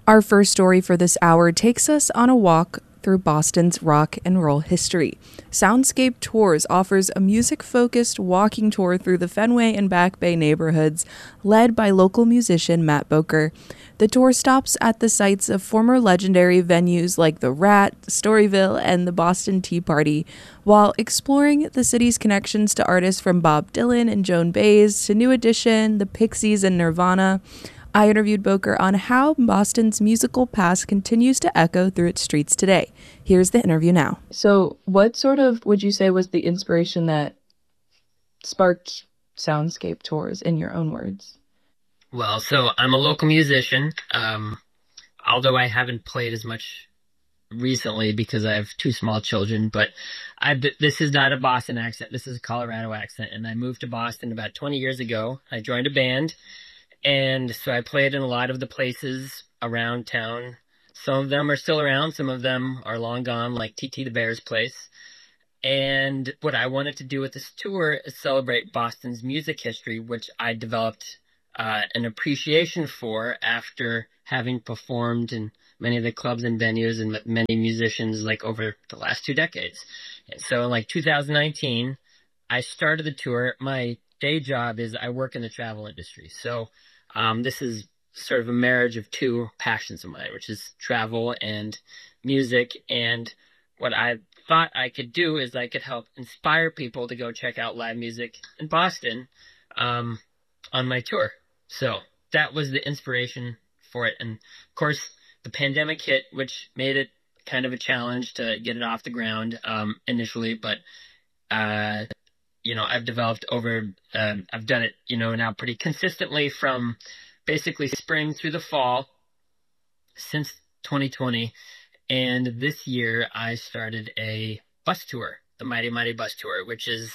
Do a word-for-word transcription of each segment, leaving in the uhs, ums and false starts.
Our first story for this hour takes us on a walk through Boston's rock and roll history. Soundscape Tours offers a music-focused walking tour through the Fenway and Back Bay neighborhoods, led by local musician Matt Boker. The tour stops at the sites of former legendary venues like the Rat, Storyville, and the Boston Tea Party, while exploring the city's connections to artists from Bob Dylan and Joan Baez to New Edition, the Pixies, and Nirvana. I interviewed Boker on how Boston's musical past continues to echo through its streets today. Here's the interview now. So what sort of would you say was the inspiration that sparked Soundscape Tours, in your own words? Well, so I'm a local musician, um, although I haven't played as much recently because I have two small children, but I, this is not a Boston accent. This is a Colorado accent, and I moved to Boston about twenty years ago. I joined a band. And so I played in a lot of the places around town. Some of them are still around. Some of them are long gone, like T T the Bear's place. And what I wanted to do with this tour is celebrate Boston's music history, which I developed uh, an appreciation for after having performed in many of the clubs and venues and many musicians like over the last two decades. And so in like two thousand nineteen, I started the tour. My day job is I work in the travel industry. So Um, this is sort of a marriage of two passions of mine, which is travel and music. And what I thought I could do is I could help inspire people to go check out live music in Boston um, on my tour. So that was the inspiration for it. And of course, the pandemic hit, which made it kind of a challenge to get it off the ground um, initially. But uh you know, I've developed over, um, I've done it, you know, now pretty consistently from basically spring through the fall since twenty twenty. And this year I started a bus tour, the Mighty Mighty Bus Tour, which is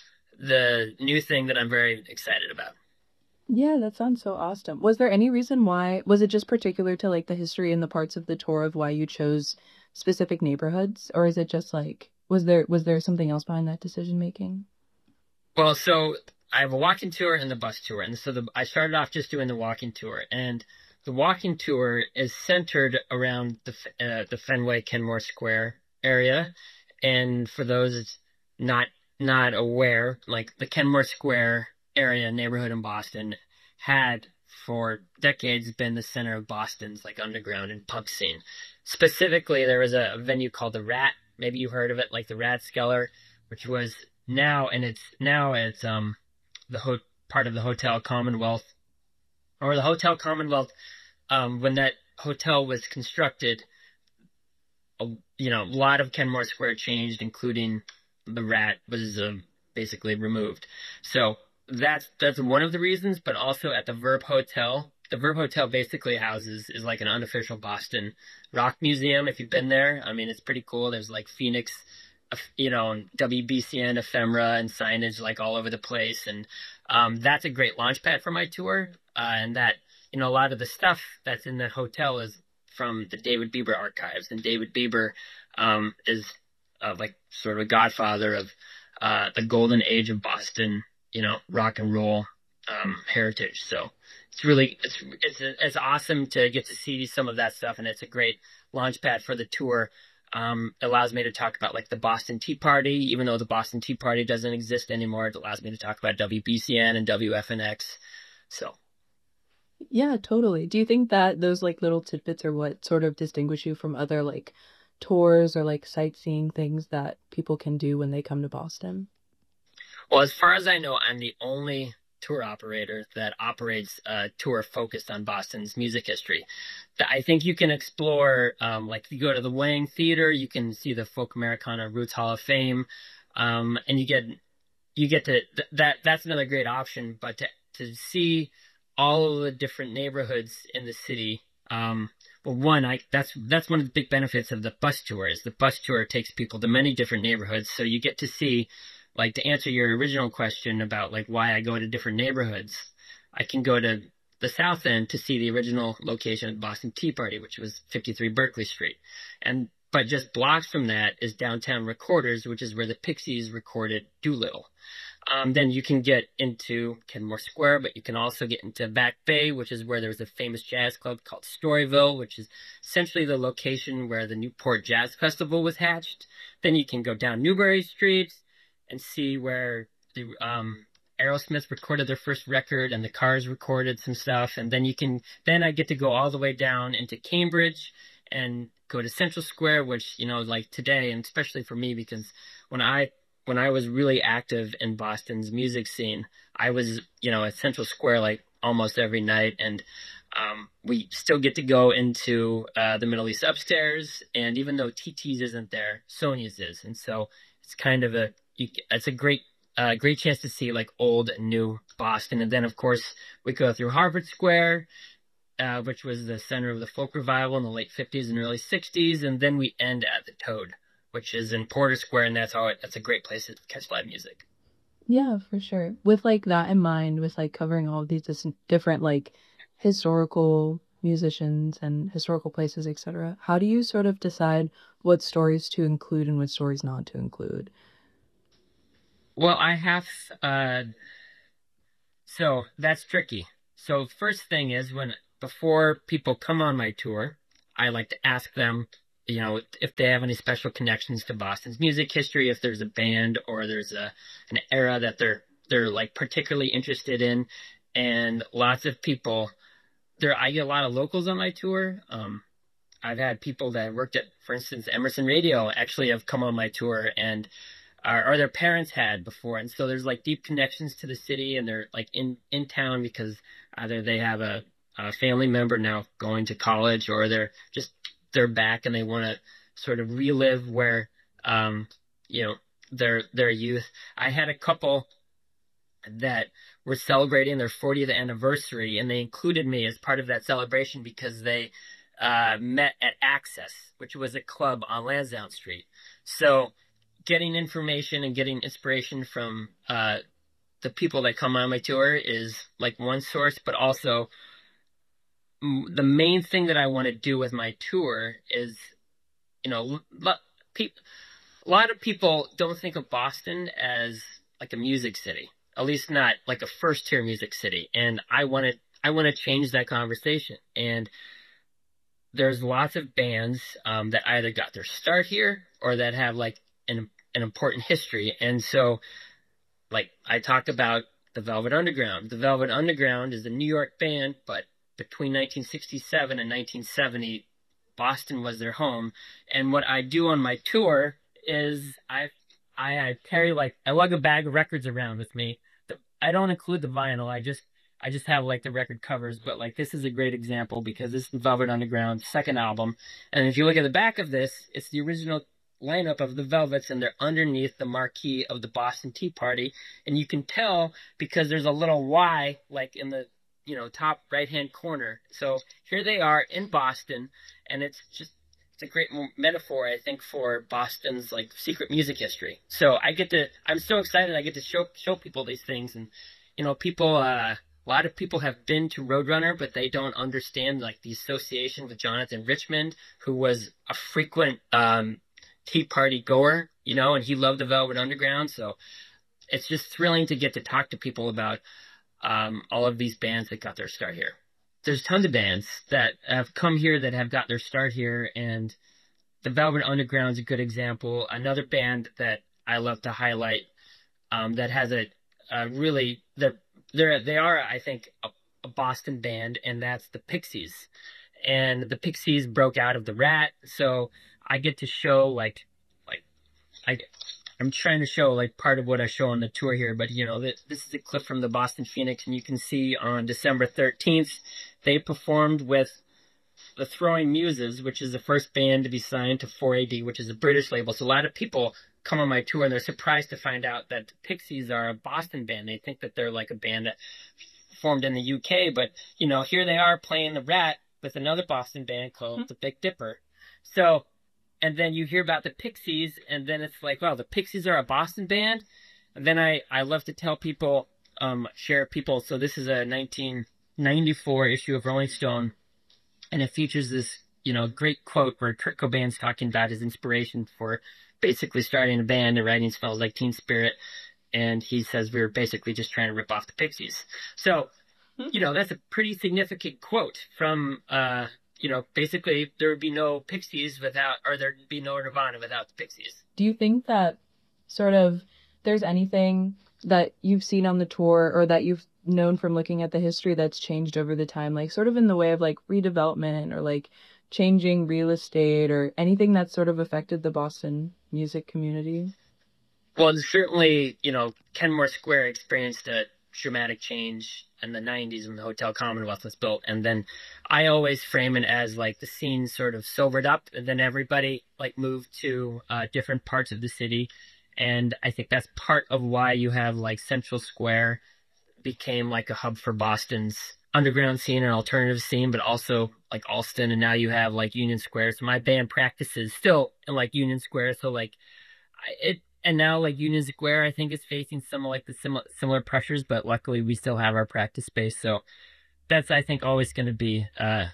the new thing that I'm very excited about. Yeah, that sounds so awesome. Was there any reason why, was it just particular to like the history and the parts of the tour of why you chose specific neighborhoods? Or is it just like, was there, was there something else behind that decision making? Well, so I have a walking tour and the bus tour. And so the, I started off just doing the walking tour. And the walking tour is centered around the uh, the Fenway Kenmore Square area. And for those not not aware, like the Kenmore Square area neighborhood in Boston had for decades been the center of Boston's like underground and punk scene. Specifically, there was a, a venue called the Rat. Maybe you heard of it, like the Rathskeller, which was now, and it's now it's um the ho- part of the Hotel Commonwealth, or the Hotel Commonwealth. Um, when that hotel was constructed, a, you know, a lot of Kenmore Square changed, including the Rat was uh, basically removed. So that's that's one of the reasons. But also at the Verb Hotel, the Verb Hotel basically houses is like an unofficial Boston rock museum. If you've been there, I mean, it's pretty cool. There's like Phoenix, you know, W B C N ephemera and signage like all over the place. And um, that's a great launch pad for my tour. Uh, and that, you know, a lot of the stuff that's in the hotel is from the David Bieber archives. And David Bieber um, is uh, like sort of a godfather of uh, the golden age of Boston, you know, rock and roll um, heritage. So it's really, it's, it's, it's awesome to get to see some of that stuff. And it's a great launch pad for the tour. Um, allows me to talk about like the Boston Tea Party, even though the Boston Tea Party doesn't exist anymore. It allows me to talk about W B C N and W F N X. So, yeah, totally. Do you think that those like little tidbits are what sort of distinguish you from other like tours or like sightseeing things that people can do when they come to Boston? Well, as far as I know, I'm the only tour operator that operates a tour focused on Boston's music history. I think you can explore, um, like you go to the Wang Theater, you can see the Folk Americana Roots Hall of Fame, um, and you get you get to th- that. That's another great option. But to to see all of the different neighborhoods in the city, um, well, one, I that's that's one of the big benefits of the bus tour is the bus tour takes people to many different neighborhoods, so you get to see. Like, to answer your original question about, like, why I go to different neighborhoods, I can go to the South End to see the original location of the Boston Tea Party, which was fifty-three Berkeley Street. And but just blocks from that is downtown Recorders, which is where the Pixies recorded Doolittle. Um, then you can get into Kenmore Square, but you can also get into Back Bay, which is where there's a famous jazz club called Storyville, which is essentially the location where the Newport Jazz Festival was hatched. Then you can go down Newbury Street and see where the um, Aerosmith recorded their first record and the Cars recorded some stuff. And then you can, then I get to go all the way down into Cambridge and go to Central Square, which, you know, like today, and especially for me, because when I when I was really active in Boston's music scene, I was, you know, at Central Square like almost every night. And um, we still get to go into uh, the Middle East upstairs. And even though T T's isn't there, Sonia's is. And so it's kind of a, you, it's a great, uh, great chance to see like old and new Boston. And then, of course, we go through Harvard Square, uh, which was the center of the folk revival in the late fifties and early sixties. And then we end at the Toad, which is in Porter Square, and that's how it, that's a great place to catch live music. Yeah, for sure. With like that in mind, with like covering all of these dis- different like historical musicians and historical places, et cetera, how do you sort of decide what stories to include and what stories not to include? Well, I have, uh, so that's tricky. So first thing is when, before people come on my tour, I like to ask them, you know, if they have any special connections to Boston's music history, if there's a band or there's a an era that they're they're like particularly interested in. And lots of people there, I get a lot of locals on my tour. Um, I've had people that worked at, for instance, Emerson Radio actually have come on my tour, and or, or their parents had before. And so there's like deep connections to the city, and they're like in, in town because either they have a, a family member now going to college, or they're just they're back and they want to sort of relive where, um, you know, their their youth. I had a couple that were celebrating their fortieth anniversary, and they included me as part of that celebration because they uh, met at Access, which was a club on Lansdowne Street. So getting information and getting inspiration from uh, the people that come on my tour is like one source, but also the main thing that I want to do with my tour is, you know, a lot of people don't think of Boston as like a music city, at least not like a first tier music city. And I want to, I want to change that conversation. And there's lots of bands um, that either got their start here or that have like an, an important history. And so, like I talked about the Velvet Underground. The Velvet Underground is a New York band, but between nineteen sixty-seven and nineteen seventy, Boston was their home. And what I do on my tour is I I, I carry like I lug a bag of records around with me. I don't include the vinyl. I just I just have like the record covers. But like this is a great example because this is the Velvet Underground's second album. And if you look at the back of this, it's the original lineup of the Velvets, and they're underneath the marquee of the Boston Tea Party. And you can tell because there's a little Y like in the, you know, top right hand corner. So here they are in Boston, and it's just it's a great metaphor, I think, for Boston's like secret music history. So I get to I'm so excited I get to show show people these things. And you know, people uh a lot of people have been to Roadrunner, but they don't understand like the association with Jonathan Richmond, who was a frequent um Tea Party goer, you know, and he loved the Velvet Underground. So it's just thrilling to get to talk to people about um, all of these bands that got their start here. There's tons of bands that have come here that have got their start here, and the Velvet Underground is a good example. Another band that I love to highlight um, that has a, a really they're, they're they are I think a, a Boston band, and that's the Pixies. And the Pixies broke out of the Rat, so I get to show like like I. I'm trying to show like part of what I show on the tour here, but you know, this, this is a clip from the Boston Phoenix, and you can see on December thirteenth, they performed with the Throwing Muses, which is the first band to be signed to four A D, which is a British label. So a lot of people come on my tour and they're surprised to find out that the Pixies are a Boston band. They think that they're like a band that formed in the U K, but you know, here they are playing the Rat with another Boston band called mm-hmm. the Big Dipper. So and then you hear about the Pixies, and then it's like, wow, the Pixies are a Boston band? And then I, I love to tell people, um, share people. So this is a nineteen ninety-four issue of Rolling Stone, and it features this, you know, great quote where Kurt Cobain's talking about his inspiration for basically starting a band and writing Smells Like Teen Spirit. and he says we were basically just trying to rip off the Pixies. So, you know, that's a pretty significant quote from, uh, you know, basically there would be no Pixies without, or there'd be no Nirvana without the Pixies. Do you think that sort of there's anything that you've seen on the tour or that you've known from looking at the history that's changed over the time, like sort of in the way of like redevelopment or like changing real estate or anything that's sort of affected the Boston music community? Well, certainly, you know, Kenmore Square experienced a dramatic change in the nineties when the Hotel Commonwealth was built. And then I always frame it as like the scene sort of sobered up and then everybody like moved to uh, different parts of the city. And I think that's part of why you have like Central Square became like a hub for Boston's underground scene and alternative scene, but also like Allston. And now you have like Union Square. So my band practices still in like Union Square. So like it, and now like Union Square, I think is facing some like the similar, similar pressures, but luckily we still have our practice space. So that's, I think, always going to be, uh,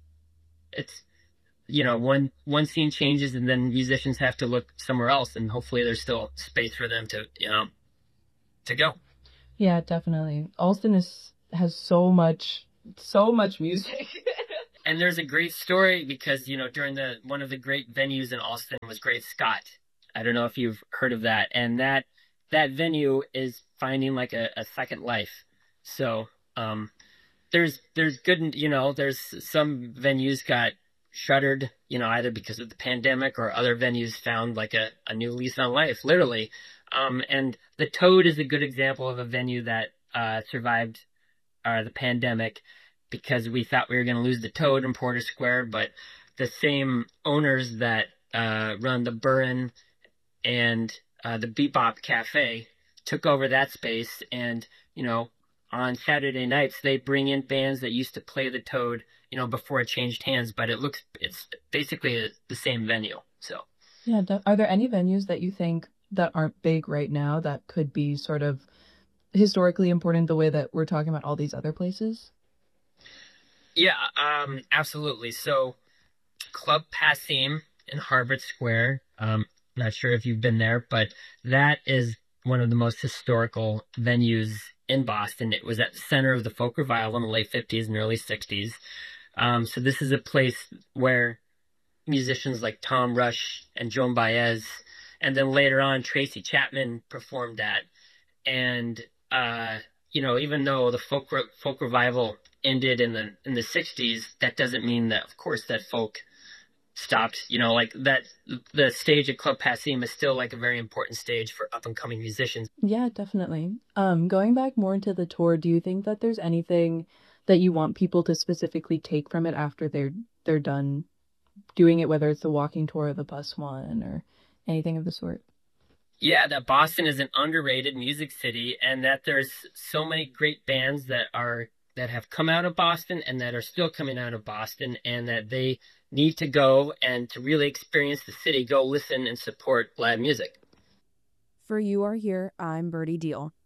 it's, you know, one, one scene changes and then musicians have to look somewhere else and hopefully there's still space for them to, you know, to go. Yeah, definitely. Allston is, has so much, so much music. And there's a great story because, you know, during the, one of the great venues in Allston was Great Scott. I don't know if you've heard of that. And that, that venue is finding like a, a second life. So, um, there's, there's good, you know, there's some venues got shuttered, you know, either because of the pandemic or other venues found like a, a new lease on life, literally. Um, and the Toad is a good example of a venue that, uh, survived, uh, the pandemic because we thought we were going to lose the Toad in Porter Square, but the same owners that, uh, run the Burren and, uh, the Bebop Cafe took over that space. And, you know, on Saturday nights, they bring in bands that used to play the Toad, you know, before it changed hands, but it looks, it's basically a, the same venue. So, yeah. Are there any venues that you think that aren't big right now that could be sort of historically important the way that we're talking about all these other places? Yeah, um, absolutely. So Club Passim in Harvard Square, um, not sure if you've been there, but that is one of the most historical venues in Boston. It was at the center of the folk revival in the late fifties and early sixties. Um, so this is a place where musicians like Tom Rush and Joan Baez, and then later on Tracy Chapman performed at. And uh, you know, even though the folk re- folk revival ended in the in the sixties, that doesn't mean that, of course, that folk stopped. You know, like that the stage at Club Passim is still like a very important stage for up and coming musicians. Yeah, definitely. Um, going back more into the tour, do you think that there's anything that you want people to specifically take from it after they're they're done doing it, whether it's the walking tour or the bus one or anything of the sort? Yeah, that Boston is an underrated music city and that there's so many great bands that are that have come out of Boston and that are still coming out of Boston and that they need to go and to really experience the city, go listen and support live music. For You Are Here, I'm Birdie Deal.